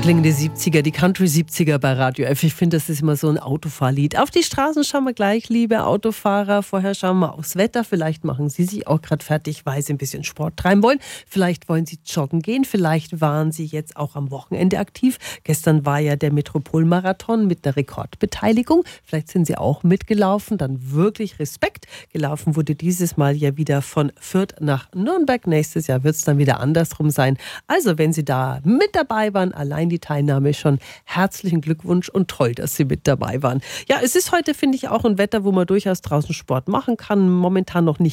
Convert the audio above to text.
klingende 70er, die Country 70er bei Radio F. Ich finde, das ist immer so ein Autofahrlied. Auf die Straßen schauen wir gleich, liebe Autofahrer. Vorher schauen wir aufs Wetter. Vielleicht machen Sie sich auch gerade fertig, weil Sie ein bisschen Sport treiben wollen. Vielleicht wollen Sie joggen gehen. Vielleicht waren Sie jetzt auch am Wochenende aktiv. Gestern war ja der Metropolmarathon mit einer Rekordbeteiligung. Vielleicht sind Sie auch mitgelaufen. Dann wirklich Respekt. Gelaufen wurde dieses Mal ja wieder von Fürth nach Nürnberg. Nächstes Jahr wird es dann wieder andersrum sein. Also, wenn Sie da mit dabei waren, allein die Teilnahme schon. Herzlichen Glückwunsch und toll, dass Sie mit dabei waren. Ja, es ist heute, finde ich, auch ein Wetter, wo man durchaus draußen Sport machen kann. Momentan noch nicht